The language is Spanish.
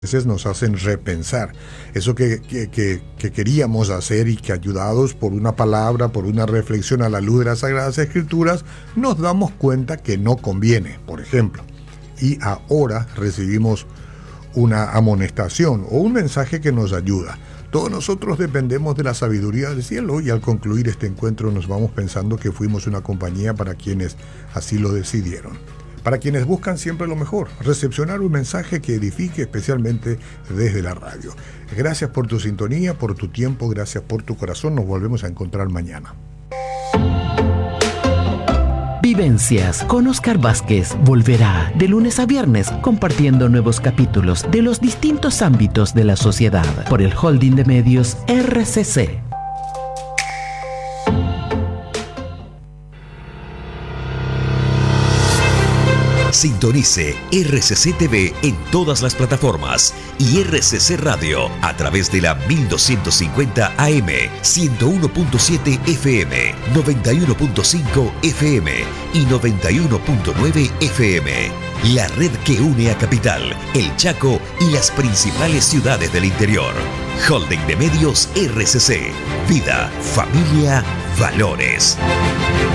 veces nos hacen repensar eso que queríamos hacer y que, ayudados por una palabra, por una reflexión a la luz de las Sagradas Escrituras, nos damos cuenta que no conviene, por ejemplo. Y ahora recibimos una amonestación o un mensaje que nos ayuda. Todos nosotros dependemos de la sabiduría del cielo, y al concluir este encuentro nos vamos pensando que fuimos una compañía para quienes así lo decidieron. Para quienes buscan siempre lo mejor, recepcionar un mensaje que edifique, especialmente desde la radio. Gracias por tu sintonía, por tu tiempo, gracias por tu corazón. Nos volvemos a encontrar mañana. Vivencias con Oscar Vázquez volverá de lunes a viernes compartiendo nuevos capítulos de los distintos ámbitos de la sociedad por el Holding de Medios RCC. Sintonice RCC TV en todas las plataformas y RCC Radio a través de la 1250 AM, 101.7 FM, 91.5 FM y 91.9 FM. La red que une a Capital, El Chaco y las principales ciudades del interior. Holding de Medios RCC. Vida, familia, valores.